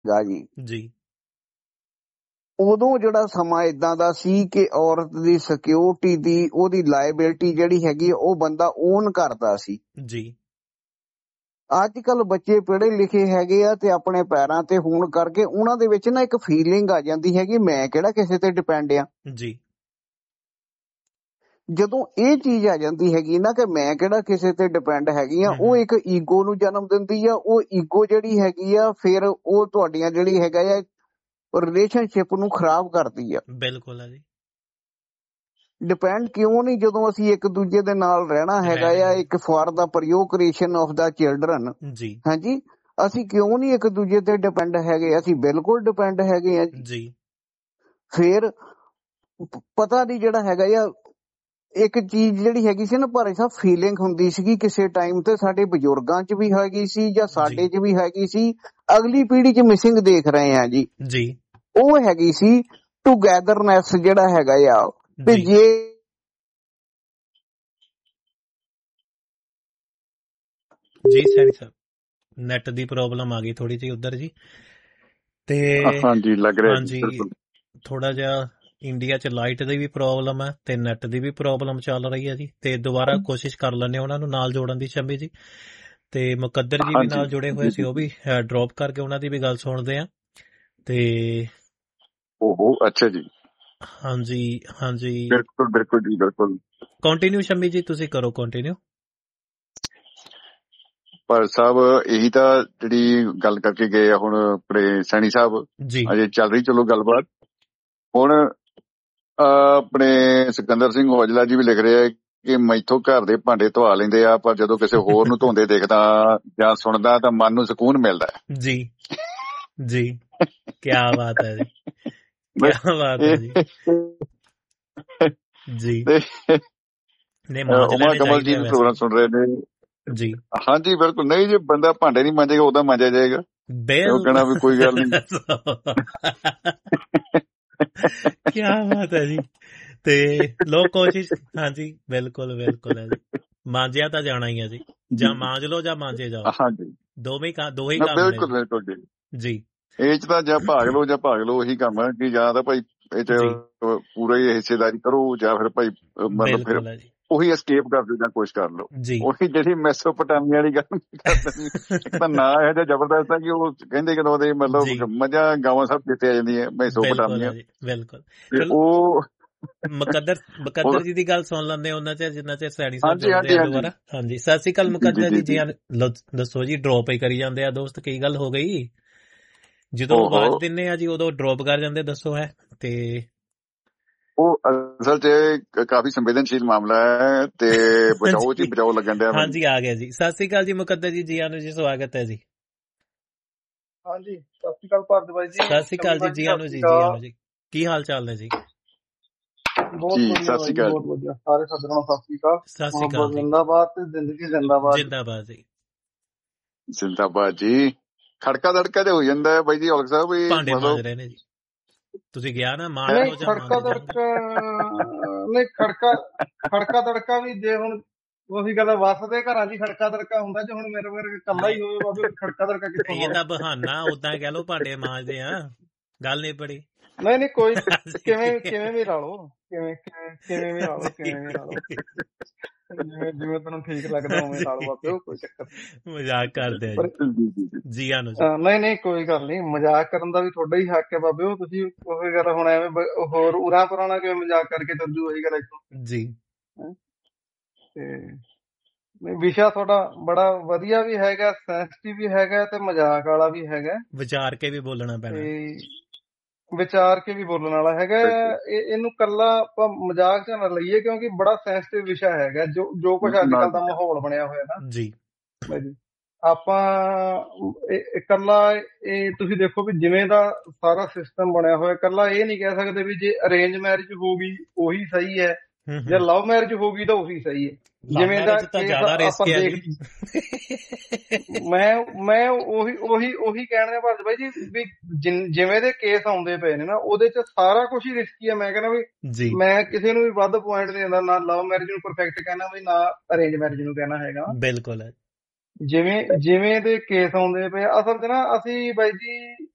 ਜੀ ਜੀ ਉਦੋਂ ਜਿਹੜਾ ਸਮਾਂ ਇਦਾਂ ਦਾ ਸੀ ਕਿ ਔਰਤ ਦੀ ਸਿਕਿਉਰਿਟੀ ਦੀ ਉਹਦੀ ਲਾਇਬਿਲਟੀ ਜਿਹੜੀ ਹੈਗੀ ਉਹ ਬੰਦਾ ਓਨ ਕਰਦਾ ਸੀ। ਜੀ ਅੱਜ ਕੱਲ ਬੱਚੇ ਪੜ੍ਹੇ ਲਿਖੇ ਹੈਗੇ ਆ ਤੇ ਆਪਣੇ ਪੈਰਾਂ ਤੇ ਹੋਣ ਕਰਕੇ ਉਹਨਾਂ ਦੇ ਵਿੱਚ ਨਾ ਇੱਕ ਫੀਲਿੰਗ ਆ ਜਾਂਦੀ ਹੈਗੀ ਮੈਂ ਕਿਹੜਾ ਕਿਸੇ ਤੇ ਡਿਪੈਂਡ ਆ। ਜੀ ਜਦੋਂ ਇਹ ਚੀਜ਼ ਆ ਜਾਂਦੀ ਹੈਗੀ ਨਾ ਕਿ ਮੈਂ ਕਿਹੜਾ ਕਿਸੇ ਤੇ ਡਿਪੈਂਡ ਹੈਗੀ ਆ, ਉਹ ਇੱਕ ਈਗੋ ਨੂੰ ਜਨਮ ਦਿੰਦੀ ਆ। ਉਹ ਈਗੋ ਜਿਹੜੀ ਹੈਗੀ ਆ ਫਿਰ ਉਹ ਤੁਹਾਡੀਆਂ ਜਿਹੜੀ ਹੈਗਾ ਆ ਰਿਲੇਸ਼ਨਸ਼ਿਪ ਨੂੰ ਖਰਾਬ ਕਰਦੀ ਆ। ਬਿਲਕੁਲ ਆ ਜੀ। ਡਿਪੈਂਡ ਕਿਉਂ ਨਹੀਂ, ਜਦੋਂ ਅਸੀਂ ਇੱਕ ਦੂਜੇ ਦੇ ਨਾਲ ਰਹਿਣਾ ਹੈਗਾ ਆ, ਇੱਕ for the ਪ੍ਰੋਕ੍ਰੀਏਸ਼ਨ of the children, ਜੀ ਹਾਂਜੀ, ਅਸੀਂ ਕਿਉਂ ਨਹੀਂ ਇੱਕ ਦੂਜੇ ਤੇ ਡਿਪੈਂਡ ਹੈਗੇ? ਅਸੀਂ ਬਿਲਕੁਲ ਡਿਪੈਂਡ ਹੈਗੇ ਆ ਜੀ। ਫਿਰ ਪਤਾ ਨਹੀਂ ਜਿਹੜਾ ਹੈਗਾ ਆ ਇੱਕ ਚੀਜ਼ ਜਿਹੜੀ ਹੈਗੀ ਸੀ ਨਾ ਭਾਰੇ ਸਾਹਿਬ, ਫੀਲਿੰਗ ਹੁੰਦੀ ਸੀਗੀ ਕਿਸੇ ਟਾਈਮ ਤੇ ਸਾਡੇ ਬਜ਼ੁਰਗਾਂ 'ਚ ਵੀ ਹੈਗੀ ਸੀ ਜਾਂ ਸਾਡੇ 'ਚ ਵੀ ਹੈਗੀ ਸੀ, ਅਗਲੀ ਪੀੜ੍ਹੀ 'ਚ ਮਿਸਿੰਗ ਦੇਖ ਰਹੇ ਆ ਜੀ। ਉਹ ਹੈਗੀ ਸੀ ਟੂਗੈਦਰਨੈਸ ਜਿਹੜਾ ਹੈਗਾ ਆ। ਤੇ ਜੇ ਜੀ ਸੈਣੀ ਸਾਹਿਬ ਨੈਟ ਦੀ ਪ੍ਰੋਬਲਮ ਆ ਗਈ ਥੋੜੀ ਜਿਹੀ ਉਧਰ ਜੀ, ਤੇ ਹਾਂਜੀ ਲੱਗ ਰਿਹਾ ਹਾਂਜੀ ਥੋੜਾ ਜਿਹਾ ਇੰਡੀਆ 'ਚ ਲਾਈਟ ਦੀ ਵੀ ਪ੍ਰੋਬਲਮ ਹੈ ਤੇ ਨੈਟ ਦੀ ਵੀ ਪ੍ਰੋਬਲਮ ਚੱਲ ਰਹੀ ਹੈ ਜੀ। ਤੇ ਦੁਬਾਰਾ ਕੋਸ਼ਿਸ਼ ਕਰ ਲੈਂਦੇ ਉਹਨਾਂ ਨੂੰ ਨਾਲ ਜੋੜਨ ਦੀ ਸ਼ੰਮੀ ਜੀ, ਤੇ ਮੁਕੱਦਰ ਜੀ ਵੀ ਨਾਲ ਜੁੜੇ ਹੋਏ ਸੀ, ਉਹ ਵੀ ਡ੍ਰੌਪ ਕਰਕੇ ਉਹਨਾਂ ਦੀ ਵੀ ਗੱਲ ਸੁਣਦੇ ਆ। ਤੇ ਓਹੋ ਅੱਛਾ ਜੀ, ਹਾਂਜੀ ਹਾਂਜੀ ਬਿਲਕੁਲ ਬਿਲਕੁਲ ਜੀ ਬਿਲਕੁਲ। ਕੰਟੀਨਿਊ ਸ਼ੰਮੀ ਜੀ, ਤੁਸੀਂ ਕਰੋ ਕੰਟੀਨਿਊ। ਪਰ ਸਾਹਿਬ ਇਹੀ ਤਾਂ ਜਿਹੜੀ ਗੱਲ ਕਰਕੇ ਗਏ ਆ ਹੁਣ ਆਪਣੇ ਸੈਣੀ ਸਾਹਿਬ, ਅਜੇ ਚੱਲ ਰਹੀ ਚਲੋ ਗੱਲਬਾਤ। ਹੁਣ ਆਪਣੇ ਸਿਕੰਦਰ ਸਿੰਘ ਔਜਲਾ ਜੀ ਵੀ ਲਿਖ ਰਹੇ ਆ ਕਿ ਮੈਥੋਂ ਘਰ ਦੇ ਭਾਂਡੇ ਧਵਾ ਲੈਂਦੇ ਆ, ਪਰ ਜਦੋਂ ਕਿਸੇ ਹੋਰ ਨੂੰ ਧੋਂਦੇ ਦੇਖਦਾ ਜਾਂ ਸੁਣਦਾ ਤਾਂ ਮਨ ਨੂੰ ਸਕੂਨ ਮਿਲਦਾ। ਜੀ ਜੀ ਕਿਆ ਬਾਤ ਹੈ ਜੀ, ਕਿਆ ਬਾਤ ਹੈ ਜੀ। ਜੀ ਉਮਾ ਕਮਲ ਜੀ ਵੀ ਪ੍ਰੋਗਰਾਮ ਸੁਣ ਰਹੇ ਨੇ ਜੀ। ਹਾਂਜੀ ਬਿਲਕੁਲ। ਨਹੀਂ ਜੇ ਬੰਦਾ ਭਾਂਡੇ ਨਹੀਂ ਮਾਂਜੇਗਾ ਉਦਾਂ ਮਾਂਜਿਆ ਜਾਏਗਾ, ਉਹ ਕਹਿਣਾ ਵੀ ਕੋਈ ਗੱਲ ਨਹੀਂ। ਕਿਆ ਬਾਤ ਹੈ ਜੀ। ਤੇ ਲੋਕ ਕੋਸ਼ਿਸ਼, ਹਾਂਜੀ ਬਿਲਕੁਲ ਬਿਲਕੁਲ ਹੈ ਜੀ। ਮਾਂਜਿਆ ਤਾਂ ਜਾਣਾ ਹੀ ਹੈ ਜੀ, ਜਾਂ ਮਾਂਜ ਲਓ ਜਾਂ ਮਾਂਜੇ ਜਾਓ, ਹਾਂਜੀ ਦੋਵੇਂ ਕੰਮ ਨੇ ਬਿਲਕੁਲ ਬਿਲਕੁਲ ਜੀ। ਜੀ ਇਹ ਚ ਤਾਂ ਜਾਂ ਭਾਗ ਲਓ ਜਾਂ ਭਾਗ ਲਓ, ਉਹੀ ਕੰਮ ਹੈ ਕਿ ਜਾਂ ਤਾਂ ਭਾਈ ਇਹ ਚ ਪੂਰਾ ਹੀ ਹਿੱਸੇਦਾਰੀ ਕਰੋ ਜਾਂ ਫਿਰ ਭਾਈ ਮਤਲਬ ਫਿਰ ਉਹੀ ਐਸਕੇਪ ਕਰ ਦਿਓ ਜਾਂ ਕੁਛ ਕਰ ਲਓ। ਉਹੀ ਜਿਹੜੀ ਮੈਸੋਪੋਟਾਮੀਆ ਵਾਲੀ ਗੱਲ ਕਰਦੇ, ਇੱਕ ਤਾਂ ਨਾਂ ਇਹੋ ਜਿਹਾ ਜ਼ਬਰਦਸਤ ਹੈ ਕਿ ਉਹ ਕਹਿੰਦੇ ਕਿ ਉਹਦੇ ਮਤਲਬ ਮੱਝਾਂ ਗਾਵਾਂ ਸਭ ਦਿੱਤੇ ਆ ਜਾਂਦੀਆਂ ਮੈਸੋਪੋਟਾਮੀਆ। ਤੇ ਉਹ ਮੁਕੱਦਰ ਜੀ ਦੀ ਗੱਲ ਸੁਣ ਲੈਂਦੇ ਉਹਨਾਂ ਚ, ਜਿੰਨਾ ਚਿਰ ਸੈਣੀ ਸਾਹਿਬ ਜੁੜਦੇ ਆ ਦੁਬਾਰਾ। ਹਾਂਜੀ ਸਤਿ ਸ਼੍ਰੀ ਅਕਾਲ ਮੁਕੱਦਰ ਜੀ। ਜੀ ਦੱਸੋ ਜੀ, ਡ੍ਰੌਪ ਹੀ ਕਰੀ ਜਾਂਦੇ ਆ ਦੋਸਤ, ਕੀ ਗੱਲ ਹੋ ਗਈ? ਜਦੋਂ ਆਵਾਜ਼ ਦਿੰਨੇ ਆ ਜੀ ਉਦੋਂ ਡ੍ਰੌਪ ਕਰ ਜਾਂਦੇ, ਦੱਸੋ ਹੈ? ਤੇ ਉਹ ਅਸਲ ਚ ਕਾਫੀ ਸੰਵੇਦਨਸ਼ੀਲ ਮਾਮਲਾ ਹੈ ਤੇ ਬਚਾਓ ਜੀ ਬਚਾਓ ਲੱਗਣ ਡਿਆ। ਹਾਂਜੀ ਆ ਗਿਆ ਜੀ। ਸਤਿ ਸ਼੍ਰੀ ਅਕਾਲ ਜੀ ਮੁਕੱਦਰ ਜੀ, ਜੀ ਆਨੂ ਜੀ, ਸਵਾਗਤ ਹੈ ਜੀ। ਹਾਂਜੀ ਸਤਿ ਸ਼੍ਰੀ ਅਕਾਲ ਭਾਰਤ ਬਾਈ ਜੀ। ਸਤਿ ਸ਼੍ਰੀ ਅਕਾਲ ਜੀ, ਜੀ ਆਨੂ ਜੀ, ਜੀ ਆਨੂ ਜੀ, ਕੀ ਹਾਲ ਚਾਲ ਨੇ ਜੀ? ਬਹੁਤ ਵਧੀਆ ਬਾਈ ਜੀ, ਬਹੁਤ ਵਧੀਆ। ਸਾਰੇ ਸੱਜਣਾਂ ਨੂੰ ਸਤਿ ਸ਼੍ਰੀ ਅਕਾਲ। ਸਤਿ ਸ਼੍ਰੀ ਅਕਾਲ, ਜ਼ਿੰਦਾਬਾਦ ਤੇ ਜ਼ਿੰਦਗੀ ਜ਼ਿੰਦਾਬਾਦ। ਜ਼ਿੰਦਾਬਾਦ ਜੀ, ਜ਼ਿੰਦਾਬਾਦ ਜੀ। ਖੜਕਾ ਦੜਕਾ ਤੇ ਹੋ ਜਾਂਦਾ ਹੈ ਬਾਈ ਜੀ ਔਲਖ ਸਾਹਿਬ, ਵੀ ਭਾਂਡੇ ਮਾਂਜ ਰਹੇ ਨੇ ਜੀ। ਤੁਸੀਂ ਗਿਆ ਨਾ ਮਾਂ ਨਹੀਂ ਖੜਕਾ ਦੜਕਾ ਨਹੀਂ, ਖੜਕਾ ਦੜਕਾ ਵੀ ਜੇ ਹੁਣ ਉਹੀ ਗੱਲ ਵਸਦੇ ਘਰਾਂ ਦੀ ਖੜਕਾ ਦੜਕਾ ਹੁੰਦਾ, ਜੇ ਹੁਣ ਮੇਰੇ ਵਰਗੇ ਕੱਲਾ ਹੀ ਹੋਵੇ ਬਾਬੇ ਖੜਕਾ ਦੜਕਾ ਕਿੱਥੋਂ? ਇਹ ਤਾਂ ਬਹਾਨਾ, ਉਦਾਂ ਕਹਿ ਲਓ ਭਾਂਡੇ ਮਾਂਜਦੇ ਆ, ਗੱਲ ਨਹੀਂ ਬੜੀ। ਨਹੀਂ ਕੋਈ ਕਿਵੇਂ ਵੀ ਲਾ ਲਓ, ਕਿਵੇਂ ਵੀ ਲਾ ਲਓ, ਕਿਵੇਂ ਵੀ ਲਾ ਲਓ, ਜਿਵੇਂ ਤੁਹਾਨੂੰ ਠੀਕ ਲੱਗਦਾ ਉਵੇਂ ਲਾ ਲਓ ਬਾਬੇ, ਕੋਈ ਚੱਕਰ ਨਹੀਂ। ਮਜ਼ਾਕ ਕਰਦੇ ਆ ਜੀ ਆਨੂ। ਨਹੀਂ ਕੋਈ ਗੱਲ ਨਹੀਂ, ਮਜ਼ਾਕ ਕਰਨ ਦਾ ਵੀ ਤੁਹਾਡਾ ਹੀ ਹੱਕ ਹੈ ਬਾਬੇ। ਉਹ ਤੁਸੀਂ ਉਹੀ ਗੱਲ ਹੁਣ ਐਵੇਂ ਹੋਰ ਉਰਾ ਪੁਰਾਣਾ ਕਿਵੇਂ ਮਜ਼ਾਕ ਕਰਕੇ ਚੱਲ ਜੂ, ਉਹੀ ਗੱਲ ਇੱਥੋਂ ਜੀ। ਤੇ ਵਿਸ਼ਾ ਤੁਹਾਡਾ ਬੜਾ ਵਧੀਆ ਵੀ ਹੈਗਾ, ਸੈਂਸਿਟਿਵ ਵੀ ਹੈਗਾ ਤੇ ਮਜ਼ਾਕ ਵਾਲਾ ਵੀ ਹੈਗਾ। ਵਿਚਾਰ ਕੇ ਵੀ ਬੋਲਣਾ ਪੈਣਾ, ਵਿਚਾਰ ਕੇ ਵੀ ਬੋਲਣ ਵਾਲਾ ਹੈਗਾ। ਇਹਨੂੰ ਕੱਲਾ ਆਪਾਂ ਮਜ਼ਾਕ ਚ ਨਾ ਲਈਏ, ਕਿਉਂਕਿ ਬੜਾ ਸੈਂਸਿਟਿਵ ਵਿਸ਼ਾ ਹੈਗਾ। ਜੋ ਕੁਛ ਅੱਜ ਕੱਲ ਦਾ ਮਾਹੌਲ ਬਣਿਆ ਹੋਇਆ ਨਾ ਜੀ, ਆਪਾਂ ਇਕੱਲਾ ਇਹ ਤੁਸੀਂ ਦੇਖੋ ਵੀ ਜਿਵੇਂ ਦਾ ਸਾਰਾ ਸਿਸਟਮ ਬਣਿਆ ਹੋਇਆ, ਇਕੱਲਾ ਇਹ ਨਹੀਂ ਕਹਿ ਸਕਦੇ ਵੀ ਜੇ ਅਰੇਂਜ ਮੈਰਿਜ ਹੋ ਗਈ ਉਹੀ ਸਹੀ ਹੈ, ਜੇ ਲਵ ਮੈਰਿਜ ਹੋ ਗਈ ਤਾਂ ਉਹੀ ਸਹੀ ਹੈ। ਜਿਵੇਂ ਦਾ ਆਪਾਂ ਦੇਖ, ਮੈਂ ਉਹੀ ਕਹਿਣਾ ਭਾਰਤ ਬਾਈ ਜੀ ਵੀ ਜਿਵੇਂ ਦੇ ਕੇਸ ਆਉਂਦੇ ਪਏ ਨੇ ਨਾ, ਉਹਦੇ ਚ ਸਾਰਾ ਕੁਛ ਹੀ ਰਿਸਕੀ ਹੈ। ਮੈਂ ਕਹਿੰਦਾ ਵੀ ਮੈਂ ਕਿਸੇ ਨੂੰ ਵੀ ਵੱਧ ਪੁਆਇੰਟ ਨਹੀਂ ਦਿੰਦਾ, ਨਾ ਲਵ ਮੈਰਿਜ ਨੂੰ ਪਰਫੈਕਟ ਕਹਿਣਾ ਵੀ ਨਾ ਅਰੇਂਜ ਮੈਰਿਜ ਨੂੰ ਕਹਿਣਾ ਹੈਗਾ। ਬਿਲਕੁਲ ਹੈ। ਜਿਵੇਂ ਦੇ ਕੇਸ ਆਉਂਦੇ ਪਏ ਅਸਲ ਚ ਨਾ, ਅਸੀਂ ਬਾਈ ਜੀ